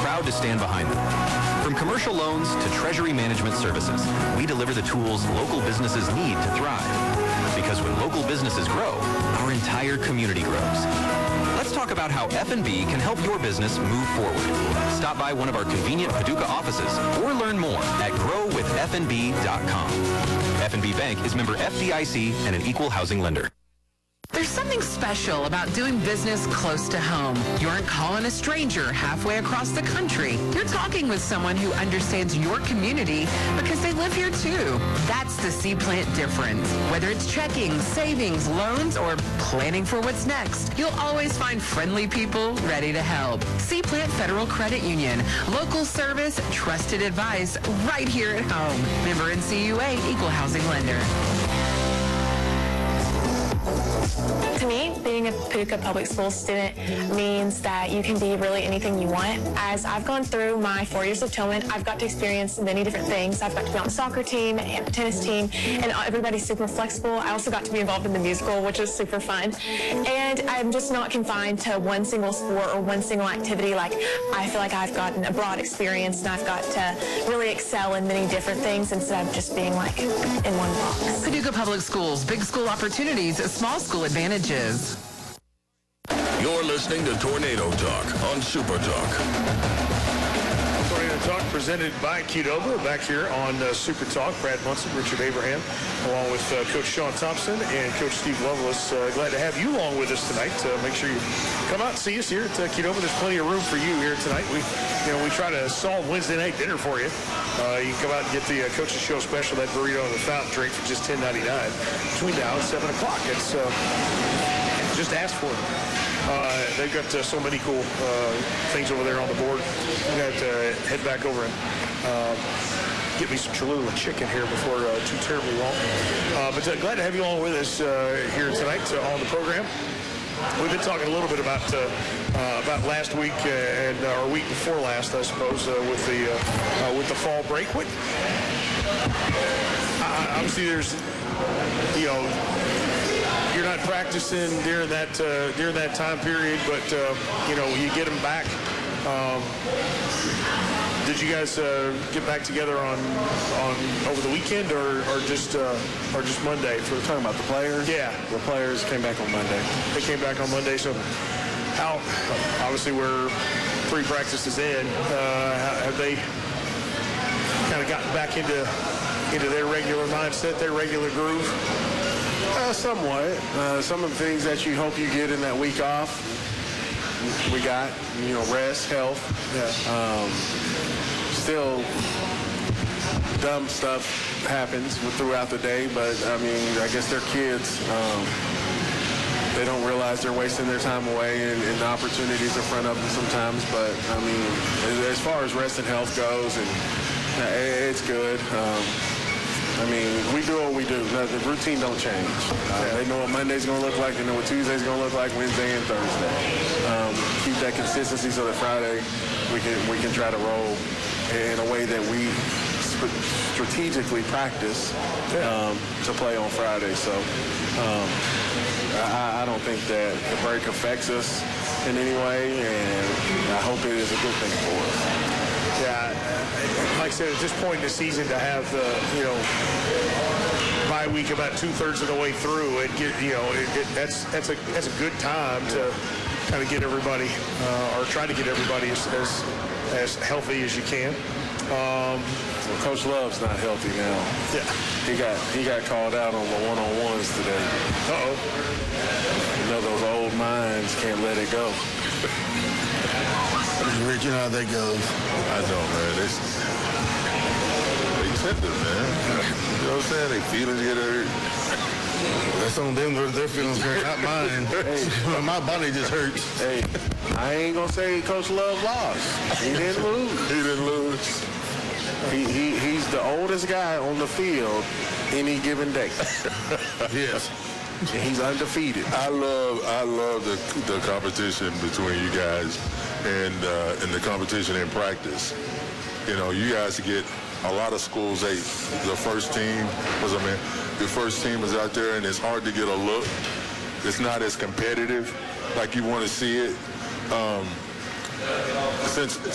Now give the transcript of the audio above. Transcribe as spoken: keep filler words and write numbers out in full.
proud to stand behind them. From commercial loans to treasury management services, we deliver the tools local businesses need to thrive. Because when local businesses grow, our entire community grows. Let's talk about how F N B can help your business move forward. Stop by one of our convenient Paducah offices or learn more at grow with F N B dot com. F N B Bank is member F D I C and an equal housing lender. There's something special about doing business close to home. You aren't calling a stranger halfway across the country. You're talking with someone who understands your community because they live here too. That's the C-Plant difference. Whether it's checking, savings, loans, or planning for what's next, you'll always find friendly people ready to help. C-Plant Federal Credit Union. Local service, trusted advice, right here at home. Member N C U A, equal housing lender. To me, being a Paducah Public School student means that you can be really anything you want. As I've gone through my four years of Tillman, I've got to experience many different things. I've got to be on the soccer team and the tennis team, and everybody's super flexible. I also got to be involved in the musical, which is super fun. And I'm just not confined to one single sport or one single activity. Like, I feel like I've gotten a broad experience, and I've got to really excel in many different things instead of just being like in one box. Paducah Public Schools, big school opportunities, small school advantages. You're listening to Tornado Talk on Super Talk. Tornado Talk presented by Qdoba back here on uh, Super Talk. Brad Munson, Richard Abraham, along with uh, Coach Sean Thompson and Coach Steve Lovelace. Uh, glad to have you along with us tonight. Uh, make sure you come out and see us here at uh, Qdoba. There's plenty of room for you here tonight. We, you know, we try to solve Wednesday night dinner for you. Uh, you can come out and get the uh, Coach's Show special, that burrito and the fountain drink for just ten ninety-nine between now and seven o'clock. It's uh, just ask for it. Uh, they've got uh, so many cool uh, things over there on the board. We got to uh, head back over and uh, get me some Cholula chicken here before uh, too terribly long. Uh, but uh, glad to have you all with us uh, here tonight uh, on the program. We've been talking a little bit about uh, uh, about last week uh, and uh, or week before last, I suppose, uh, with the uh, uh, with the fall break. What, uh, obviously, there's you know. You're not practicing during that uh, during that time period, but uh, you know you get them back. Um, did you guys uh, get back together on on over the weekend or, or just uh, or just Monday? For talking about the players? Yeah, the players came back on Monday. They came back on Monday. So how? Obviously, we're three practices in. Uh, have they kind of gotten back into into their regular mindset, their regular groove? Uh, somewhat. Uh, some of the things that you hope you get in that week off, we got, you know, rest, health. Yeah. Um, still, dumb stuff happens throughout the day, but, I mean, I guess they're kids. Um, they don't realize they're wasting their time away and, and the opportunities in front of them sometimes. But, I mean, as far as rest and health goes, and uh, it's good. Um, I mean, we do what we do. The routine don't change. Uh, they know what Monday's going to look like. They know what Tuesday's going to look like, Wednesday and Thursday. Um, keep that consistency so that Friday we can we can try to roll in a way that we sp- strategically practice um, to play on Friday. So um, I, I don't think that the break affects us in any way, and I hope it is a good thing for us. Yeah, like I said, at this point in the season to have the, you know, bye week about two-thirds of the way through, it get, you know, it, it, that's that's a that's a good time to kind of get everybody, uh, or try to get everybody as, as as healthy as you can. Um, well, Coach Love's not healthy now. Yeah, he got he got called out on the one-on-ones today. Uh-oh. You know, those old minds can't let it go. Rich, you know how that goes. I know, man. They, they tender, man. You know what I'm saying? They feelings get hurt. That's on them. Their feelings hurt, not mine. Hey, my body just hurts. Hey, I ain't gonna say Coach Love lost. He didn't lose. He didn't lose. He, he he's the oldest guy on the field any given day. Yes. And he's undefeated. I love I love the the competition between you guys and uh, and the competition in practice. You know, you guys get a lot of schools. They the first team was I mean, the first team is out there, and it's hard to get a look. It's not as competitive like you want to see it. Um, since